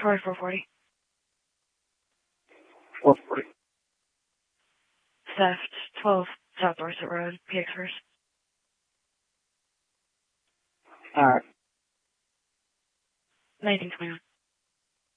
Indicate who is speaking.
Speaker 1: Troy 440.
Speaker 2: 440.
Speaker 1: Theft, 12 South Dorset Road, PX first.
Speaker 2: Alright.
Speaker 1: 1921.